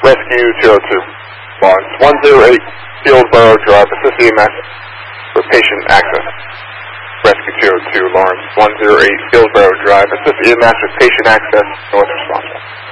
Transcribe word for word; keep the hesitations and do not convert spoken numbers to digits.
Rescue two oh two. Lawrence, one oh eight Fieldboro Drive, assist E M S for patient access. Rescue two oh two, Lawrence, one oh eight Fieldboro Drive, assist E M S with patient access, north responsible.